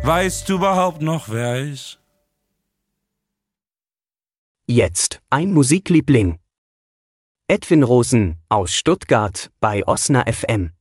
Weißt du überhaupt noch, wer er ist? Jetzt ein Musikliebling. Edwin Rosen aus Stuttgart bei Osna FM.